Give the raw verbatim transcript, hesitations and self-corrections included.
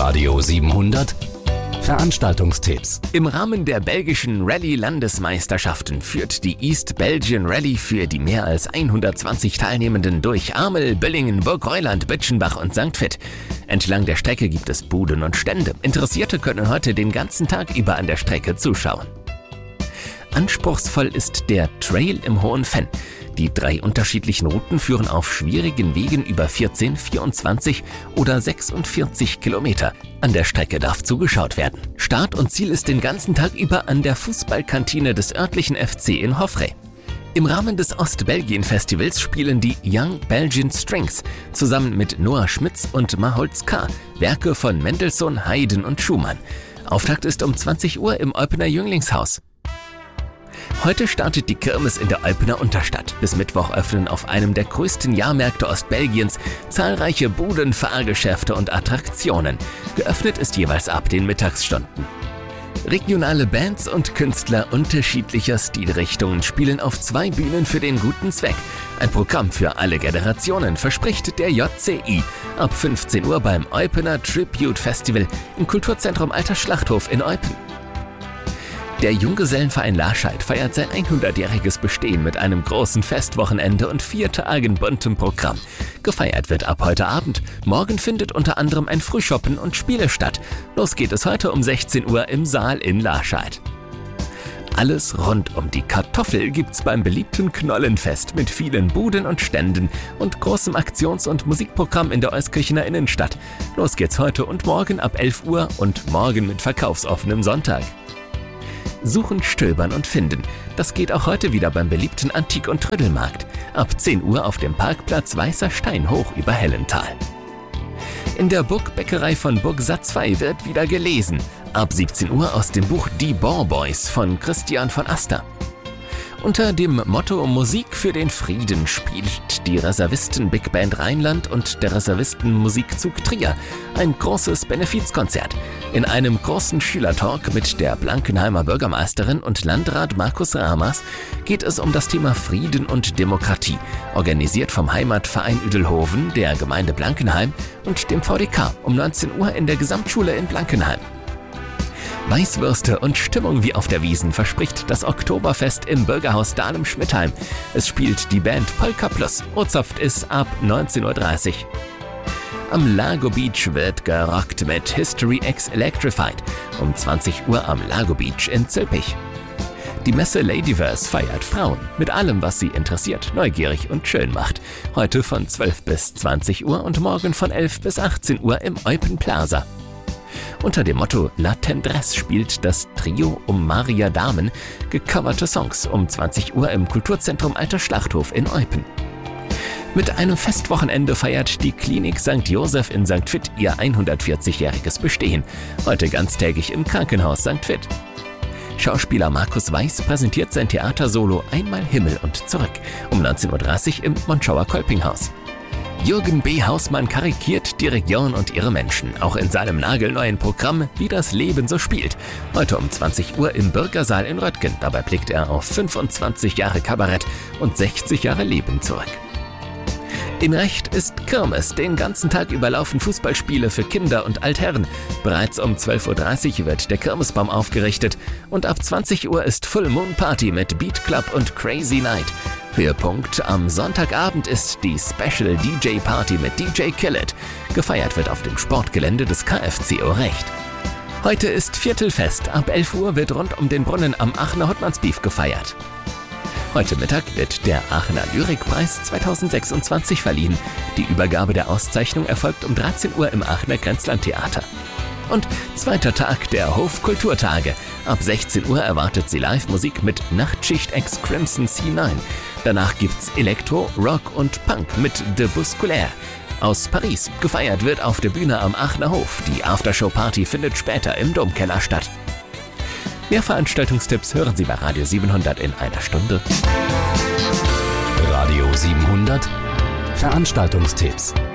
Radio siebenhundert Veranstaltungstipps. Im Rahmen der belgischen Rallye-Landesmeisterschaften führt die East Belgian Rallye für die mehr als hundertzwanzig Teilnehmenden durch Amel, Büllingen, Burgreuland, Bütschenbach und Sankt Vith. Entlang der Strecke gibt es Buden und Stände. Interessierte können heute den ganzen Tag über an der Strecke zuschauen. Anspruchsvoll ist der Trail im Hohen Venn. Die drei unterschiedlichen Routen führen auf schwierigen Wegen über vierzehn, vierundzwanzig oder sechsundvierzig Kilometer. An der Strecke darf zugeschaut werden. Start und Ziel ist den ganzen Tag über an der Fußballkantine des örtlichen F C in Hoffrey. Im Rahmen des Ostbelgien-Festivals spielen die Young Belgian Strings zusammen mit Noah Schmitz und Maholz K. Werke von Mendelssohn, Haydn und Schumann. Auftakt ist um zwanzig Uhr im Eupener Jünglingshaus. Heute startet die Kirmes in der Eupener Unterstadt. Bis Mittwoch öffnen auf einem der größten Jahrmärkte Ostbelgiens zahlreiche Buden, Fahrgeschäfte und Attraktionen. Geöffnet ist jeweils ab den Mittagsstunden. Regionale Bands und Künstler unterschiedlicher Stilrichtungen spielen auf zwei Bühnen für den guten Zweck. Ein Programm für alle Generationen verspricht der J C I ab fünfzehn Uhr beim Eupener Tribute Festival im Kulturzentrum Alter Schlachthof in Eupen. Der Junggesellenverein Larscheid feiert sein hundertjähriges Bestehen mit einem großen Festwochenende und vier Tagen buntem Programm. Gefeiert wird ab heute Abend. Morgen findet unter anderem ein Frühschoppen und Spiele statt. Los geht es heute um sechzehn Uhr im Saal in Larscheid. Alles rund um die Kartoffel gibt's beim beliebten Knollenfest mit vielen Buden und Ständen und großem Aktions- und Musikprogramm in der Euskirchener Innenstadt. Los geht's heute und morgen ab elf Uhr und morgen mit verkaufsoffenem Sonntag. Suchen, stöbern und finden. Das geht auch heute wieder beim beliebten Antik- und Trödelmarkt. Ab zehn Uhr auf dem Parkplatz Weißer Stein hoch über Hellental. In der Burgbäckerei von Burg Satzwey wird wieder gelesen. Ab siebzehn Uhr aus dem Buch Die Bohrboys von Christian von Aster. Unter dem Motto Musik für den Frieden spielt die Reservisten-Big Band Rheinland und der Reservisten-Musikzug Trier ein großes Benefizkonzert. In einem großen Schülertalk mit der Blankenheimer Bürgermeisterin und Landrat Markus Ramers geht es um das Thema Frieden und Demokratie, organisiert vom Heimatverein Üdelhoven, der Gemeinde Blankenheim und dem V D K um neunzehn Uhr in der Gesamtschule in Blankenheim. Weißwürste und Stimmung wie auf der Wiesn verspricht das Oktoberfest im Bürgerhaus Dahlem-Schmidtheim. Es spielt die Band Polka Plus. Urzapft ist ab neunzehn Uhr dreißig. Am Lago Beach wird gerockt mit History X Electrified um zwanzig Uhr am Lago Beach in Zülpich. Die Messe Ladyverse feiert Frauen mit allem, was sie interessiert, neugierig und schön macht. Heute von zwölf bis zwanzig Uhr und morgen von elf bis achtzehn Uhr im Eupen Plaza. Unter dem Motto La Tendresse spielt das Trio um Maria Damen gecoverte Songs um zwanzig Uhr im Kulturzentrum Alter Schlachthof in Eupen. Mit einem Festwochenende feiert die Klinik Sankt Joseph in Sankt Vith ihr hundertvierzigjähriges Bestehen. Heute ganztägig im Krankenhaus Sankt Vith. Schauspieler Markus Weiß präsentiert sein Theatersolo Einmal Himmel und zurück um neunzehn Uhr dreißig im Monschauer Kolpinghaus. Jürgen B. Hausmann karikiert die Region und ihre Menschen, auch in seinem nagelneuen Programm Wie das Leben so spielt. Heute um zwanzig Uhr im Bürgersaal in Röttgen. Dabei blickt er auf fünfundzwanzig Jahre Kabarett und sechzig Jahre Leben zurück. In Recht ist Kirmes. Den ganzen Tag über laufen Fußballspiele für Kinder und Altherren. Bereits um zwölf Uhr dreißig wird der Kirmesbaum aufgerichtet und ab zwanzig Uhr ist Full Moon Party mit Beat Club und Crazy Night. Höhepunkt am Sonntagabend ist die Special D J Party mit D J Killet. Gefeiert wird auf dem Sportgelände des K F C Orecht. Heute ist Viertelfest. Ab elf Uhr wird rund um den Brunnen am Aachener Hottmannsbeef gefeiert. Heute Mittag wird der Aachener Lyrikpreis zweitausendsechsundzwanzig verliehen. Die Übergabe der Auszeichnung erfolgt um dreizehn Uhr im Aachener Grenzlandtheater. Und zweiter Tag der Hofkulturtage. Ab sechzehn Uhr erwartet sie Live-Musik mit Nachtschicht X Crimson C neun. Danach gibt's Elektro, Rock und Punk mit De Bousculaire. Aus Paris. Gefeiert wird auf der Bühne am Aachener Hof. Die Aftershow-Party findet später im Domkeller statt. Mehr Veranstaltungstipps hören Sie bei Radio siebenhundert in einer Stunde. Radio siebenhundert Veranstaltungstipps.